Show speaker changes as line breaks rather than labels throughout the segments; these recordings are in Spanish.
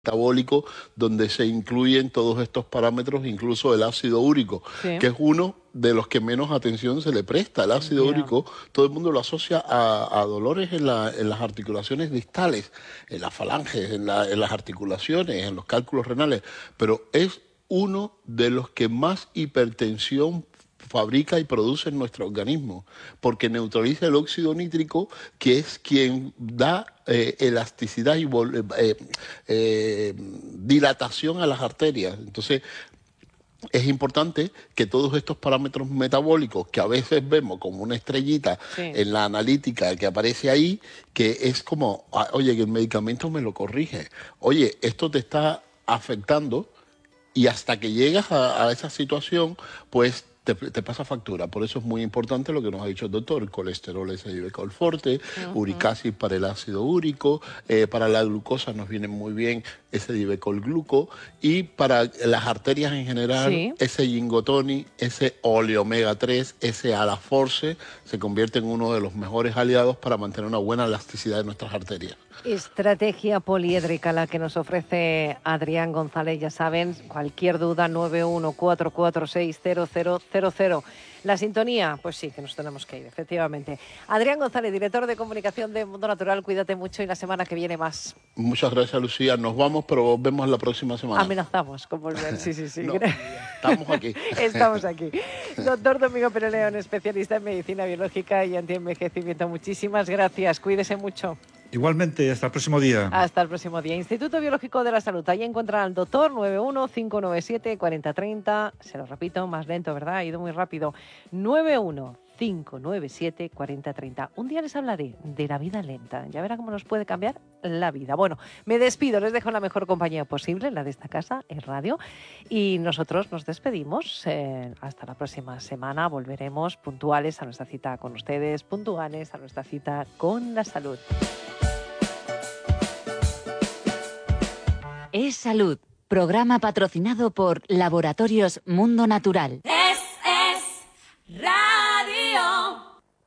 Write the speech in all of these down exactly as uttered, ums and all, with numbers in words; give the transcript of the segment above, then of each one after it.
metabólico donde se incluyen todos estos parámetros, incluso el ácido úrico, sí. que es uno de los que menos atención se le presta. El ácido yeah. úrico, todo el mundo lo asocia a, a dolores en, la, en las articulaciones distales, en las falanges, en, la, en las articulaciones, en los cálculos renales, pero es uno de los que más hipertensión fabrica y produce en nuestro organismo, porque neutraliza el óxido nítrico, que es quien da eh, elasticidad y eh, eh, dilatación a las arterias. Entonces, es importante que todos estos parámetros metabólicos, que a veces vemos como una estrellita sí. en la analítica que aparece ahí, que es como, oye, que el medicamento me lo corrige, oye, esto te está afectando, y hasta que llegas a, a esa situación, pues Te, te pasa factura. Por eso es muy importante lo que nos ha dicho el doctor: el colesterol es el Divecol Forte, uh-huh. uricasis para el ácido úrico, eh, para la glucosa nos viene muy bien ese Divecol Gluco, y para las arterias en general, sí. ese Gingotoni, ese Oleomega tres, ese Alaforce, se convierte en uno de los mejores aliados para mantener una buena elasticidad de nuestras arterias.
Estrategia poliédrica la que nos ofrece Adrián González, ya saben, cualquier duda nueve uno cuatro cuatro seis cero cero cero cero. La sintonía, pues sí, que nos tenemos que ir, efectivamente. Adrián González, director de comunicación de Mundo Natural, cuídate mucho y la semana que viene más.
Muchas gracias, Lucía. Nos vamos, pero volvemos la próxima semana.
Amenazamos con volver, sí, sí, sí.
No, estamos aquí.
Estamos aquí. Doctor Domingo Pérez León, especialista en medicina biológica y antienvejecimiento. Muchísimas gracias, cuídese mucho.
Igualmente, hasta el próximo día.
Hasta el próximo día. Instituto Biológico de la Salud. Ahí encontrarán al doctor. Nueve uno cinco nueve siete cuatro cero tres cero. Se lo repito, más lento, ¿verdad? Ha ido muy rápido. nueve uno cinco nueve siete cuatro cero tres cero. Un día les hablaré de la vida lenta. Ya verá cómo nos puede cambiar la vida. Bueno, me despido. Les dejo la mejor compañía posible, la de esta casa, en radio. Y nosotros nos despedimos. Eh, hasta la próxima semana. Volveremos puntuales a nuestra cita con ustedes, puntuales a nuestra cita con la salud.
Es Salud, programa patrocinado por Laboratorios Mundo Natural.
Es, es radio.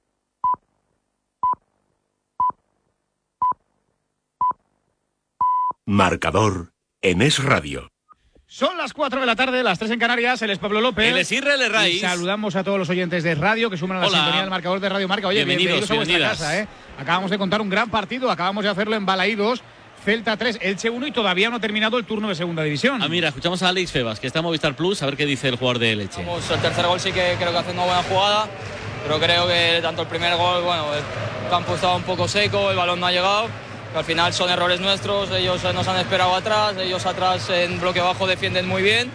Marcador en Es Radio.
Son las cuatro de la tarde, las tres en Canarias. Él es Pablo López.
Él es Israel Raiz.
Y saludamos a todos los oyentes de radio que suman a la
Hola.
sintonía del marcador de Radio Marca. Oye,
bienvenidos,
bienvenidos a vuestra casa, ¿eh? Acabamos de contar un gran partido, acabamos de hacerlo en Balaídos. Celta tres, Elche uno, y todavía no ha terminado el turno de segunda división.
Ah, mira, escuchamos a Alex Febas, que está en Movistar Plus, a ver qué dice el jugador de Elche.
Vamos, el tercer gol sí que creo que hace una buena jugada, pero creo que tanto el primer gol, bueno, el campo estaba un poco seco, el balón no ha llegado, pero al final son errores nuestros, ellos nos han esperado atrás, ellos atrás en bloque bajo defienden muy bien,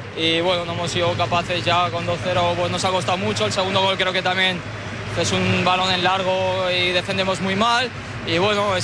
y bueno, no hemos sido capaces ya con dos cero, pues nos ha costado mucho. El segundo gol creo que también es un balón en largo y defendemos muy mal. Y bueno,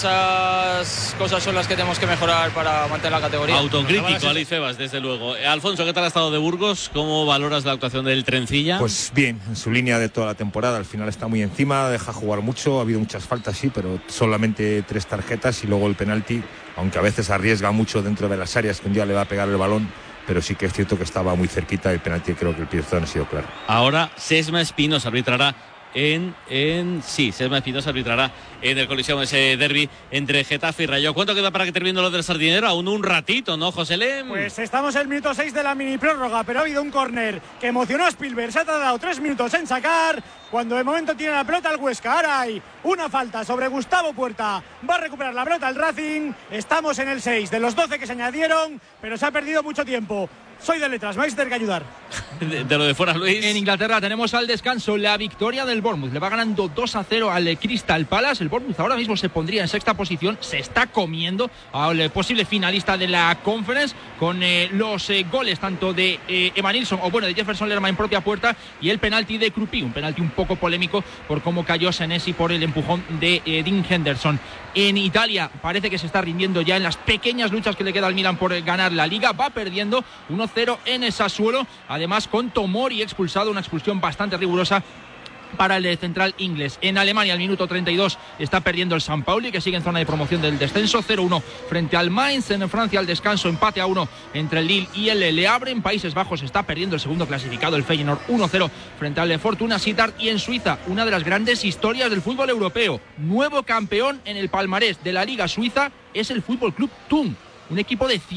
esas cosas son las que tenemos que mejorar para mantener la categoría.
Autocrítico, Alex Febas, desde luego. Alfonso, ¿qué tal ha estado de Burgos? ¿Cómo valoras la actuación del Trencilla?
Pues bien, en su línea de toda la temporada. Al final está muy encima, deja jugar mucho. Ha habido muchas faltas, sí, pero solamente tres tarjetas y luego el penalti, aunque a veces arriesga mucho dentro de las áreas, que un día le va a pegar el balón. Pero sí que es cierto que estaba muy cerquita el penalti, creo que el Pierzón ha sido claro.
Ahora Sesma Espinos arbitrará en, en sí, Sesma Espinos arbitrará en el Coliseum ese derbi entre Getafe y Rayo. ¿Cuánto queda para que termine lo del Sardinero? Aún un ratito, ¿no, José Lem?
Pues estamos en el minuto seis de la mini prórroga, pero ha habido un córner que emocionó a Spielberg. Se ha tardado tres minutos en sacar, cuando de momento tiene la pelota el Huesca. Ahora hay una falta sobre Gustavo Puerta. Va a recuperar la pelota el Racing. Estamos en el seis de los doce que se añadieron, pero se ha perdido mucho tiempo. Soy de letras, me vais a tener que ayudar.
De, de lo de fuera, Luis.
En Inglaterra tenemos al descanso la victoria del Bournemouth. Le va ganando dos a cero al Crystal Palace. El Bournemouth ahora mismo se pondría en sexta posición. Se está comiendo al posible finalista de la Conference con eh, los eh, goles tanto de eh, Evan Nilsson o bueno de Jefferson Lerma en propia puerta y el penalti de Kruppi. Un penalti un poco polémico por cómo cayó Senesi por el empujón de eh, Dean Henderson. En Italia parece que se está rindiendo ya en las pequeñas luchas que le queda al Milan por ganar la Liga. Va perdiendo uno cero en Sassuolo, además con Tomori expulsado, una expulsión bastante rigurosa para el central inglés. En Alemania, al minuto treinta y dos, está perdiendo el San Pauli, que sigue en zona de promoción del descenso, cero uno frente al Mainz. En Francia, al descanso, empate a uno entre el Lille y el Le Havre. En Países Bajos está perdiendo el segundo clasificado, el Feyenoord, uno cero frente al Fortuna Sittard. Y en Suiza, una de las grandes historias del fútbol europeo, nuevo campeón en el palmarés de la Liga Suiza es el Fútbol Club Thun. un equipo de